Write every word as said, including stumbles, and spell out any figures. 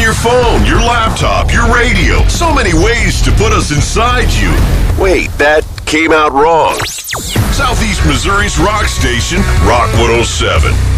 your phone, your laptop, your radio. So many ways to put us inside you. Wait, that came out wrong. Southeast Missouri's rock station, Rock one oh seven.